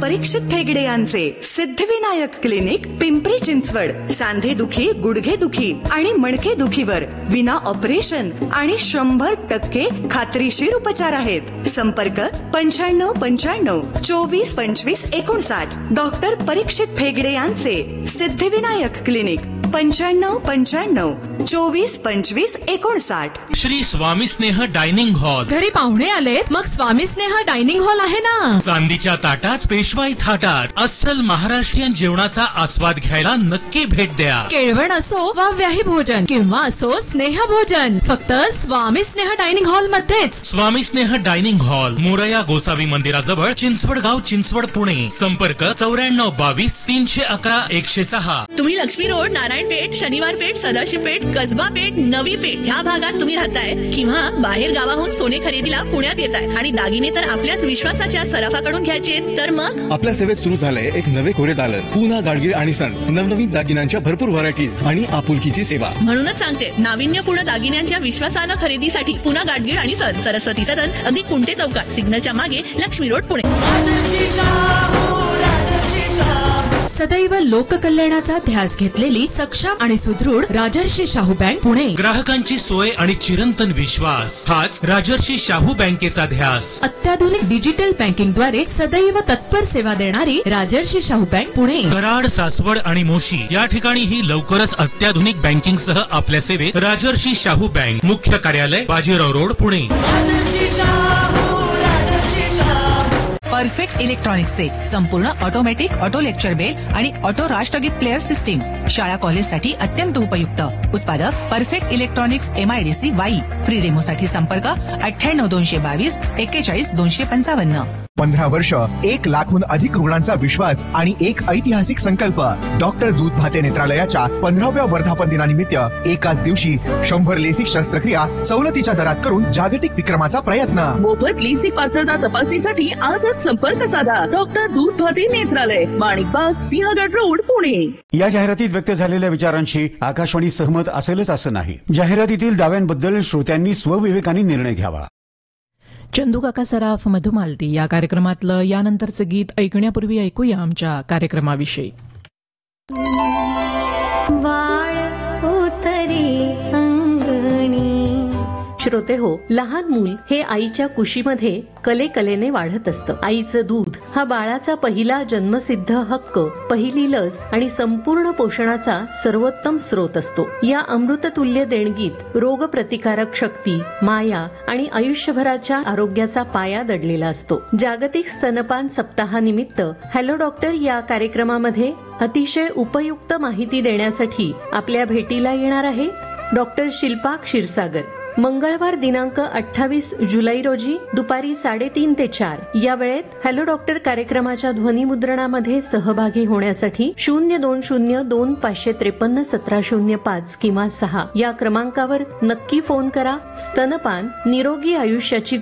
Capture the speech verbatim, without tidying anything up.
परीक्षित ठेगडे यांचे सिद्धिविनायक क्लिनिक पिंपरी चिंचवड. सांधेदुखी, गुडघेदुखी आणि मणकेदुखीवर विना ऑपरेशन आणि शंभर टक्के खात्रीशीर उपचार आहेत. संपर्क पंच्याण्णव पंच्याण्णव चोवीस पंचवीस एकोणसाठ. डॉक्टर परीक्षित ठेगडे यांचे सिद्धिविनायक क्लिनिक पंच्याण्णव पंच्याण्णव चोवीस पंचवीस एकोणसाठ. श्री स्वामी स्नेह डायनिंग हॉल. घरी पाहुणे आलेत मग स्वामी स्नेह डायनिंग हॉल आहे ना. चांदीच्या ताटात पेशवाई थाटात अस्सल महाराष्ट्रीयन जेवणाचा आस्वाद घ्यायला नक्की भेट द्या. केळवण असो वा व्याही भोजन किंवा असो स्नेह भोजन, फक्त स्वामी स्नेह डायनिंग हॉल मध्येच. स्वामी स्नेह डायनिंग हॉल, मोरया गोसावी मंदिराजवळ, चिंचवड गाव, चिंचवड, पुणे. संपर्क चौऱ्याण्णव बावीस तीनशे अकरा एकशे सहा. तुम्ही लक्ष्मी रोड, नारायण पेठ, शनिवार पेठ, सदाशिव पेठ, कसबा पेठ, नवी पेठ ह्या भागात तुम्ही राहताय किंवा बाहेर गावाहून सोने खरेदीला पुण्यात येताय आणि दागिने तर आपल्याच विश्वासाच्या सराफाकडून घ्यायचे, तर मग आपल्या सेवेत सुरू झालंय एक नवे कोरे दालन, पूना गाडगीळ आणि सन्स. नवनवीन दागिन्यांच्या भरपूर व्हरायटीज आणि आपुलकीची सेवा. म्हणूनच सांगते, नाविन्यपूर्ण दागिन्यांच्या विश्वासानं खरेदीसाठी पुना गाडगीळ आणि सन्स, सरस्वती सदन, अगदी कुंटे चौकात, सिग्नलच्या मागे, लक्ष्मी रोड, पुणे. सदैव लोककल्याणाचा ध्यास घेतलेली सक्षम आणि सुदृढ राजर्षी शाहू बँक, पुणे. ग्राहकांची सोय आणि चिरंतन विश्वास हाच राजर्षी शाहू बँकेचा ध्यास. अत्याधुनिक डिजिटल बँकिंग द्वारे सदैव तत्पर सेवा देणारी राजर्षी शाहू बँक, पुणे. कराड, सासवड आणि मोशी या ठिकाणी ही लवकरच अत्याधुनिक बँकिंग सह आपल्या सेवेत राजर्षी शाहू बँक. मुख्य कार्यालय बाजीराव रोड, पुणे. परफेक्ट इलेक्ट्रॉनिक्सचे संपूर्ण ऑटोमॅटिक ऑटो लेक्चर बेल आणि ऑटो राष्ट्रगीत प्लेअर सिस्टीम शाळा कॉलेजसाठी अत्यंत उपयुक्त. उत्पादक perfect electronics, MIDC Wai. Free डेमोसाठी संपर्क अठ्ठ्याण्णव दोनशे बावीस एक्केचाळीस दोनशे पंचावन्न. पंधरा वर्ष, एक लाखहून अधिक रुग्णांचा विश्वास आणि एक ऐतिहासिक संकल्प. डॉक्टर दूध भाते नेत्रालयाच्या पंधराव्या वर्धापन दिनानिमित्त एकाच दिवशी शंभर लेसिक शस्त्रक्रिया सवलतीच्या दरात करून जागतिक विक्रमाचा प्रयत्न. मोफत लेसिक पात्रता तपासणीसाठी आजच संपर्क साधा. डॉक्टर दूध भाते नेत्रालय, माणिकबाग, सिंहगड रोड, पुणे. या जाहिरातीत व्यक्त झालेल्या विचारांशी आकाशवाणी सहमत असेलच असं नाही. जाहिरातीतील दाव्यांबद्दल श्रोत्यांनी स्वविवेकाने निर्णय घ्यावा. चंदू काका सराफ, मधुमालती या कार्यक्रमातलं यानंतरचं गीत ऐकण्यापूर्वी ऐकूया आमच्या कार्यक्रमाविषयी. श्रोते हो, लहान मूल हे आईच्या कुशीमध्ये कलेकलेने वाढत असतं. आईचं दूध हा बाळाचा पहिला जन्मसिद्ध हक्क, पहिली लस आणि संपूर्ण पोषणाचा सर्वोत्तम स्रोत असतो. या अमृततुल्य देणगीत रोगप्रतिकारक शक्ती, माया आणि आयुष्यभराच्या आरोग्याचा पाया दडलेला असतो. जागतिक स्तनपान सप्ताहानिमित्त हॅलो डॉक्टर या कार्यक्रमामध्ये अतिशय उपयुक्त माहिती देण्यासाठी आपल्या भेटीला येणार आहे डॉक्टर शिल्पा क्षीरसागर. मंगळवार दिनांक अठ्ठावीस जुलै रोजी दुपारी साडेतीन ते चार या वेळेत हॅलो डॉक्टर कार्यक्रमाच्या ध्वनिमुद्रणामध्ये सहभागी होण्यासाठी शून्य दोन शून्य दोन पाचशे त्रेपन्न सतरा शून्य पाच किंवा सहा या क्रमांकावर नक्की फोन करा. स्तनपान निरोगी आयुष्याची